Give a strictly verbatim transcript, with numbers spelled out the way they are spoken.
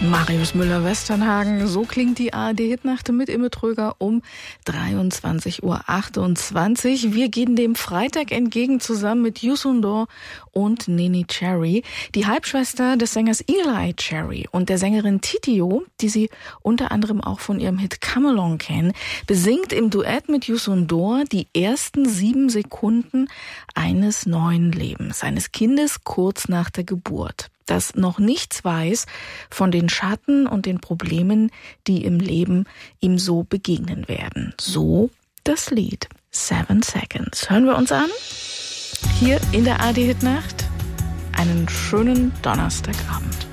Marius Müller-Westernhagen, so klingt die A R D-Hitnacht mit Imme Tröger um dreiundzwanzig Uhr achtundzwanzig. Wir gehen dem Freitag entgegen zusammen mit Youssou N'Dour und Neneh Cherry, die Halbschwester des Sängers Eli Cherry und der Sängerin Titio, die Sie unter anderem auch von ihrem Hit Come Along kennen, besingt im Duett mit Youssou N'Dour die ersten sieben Sekunden eines neuen Lebens, eines Kindes kurz nach der Geburt, das noch nichts weiß von den Schatten und den Problemen, die im Leben ihm so begegnen werden. So das Lied Seven Seconds. Hören wir uns an? Hier in der A R D-Hitnacht. Einen schönen Donnerstagabend.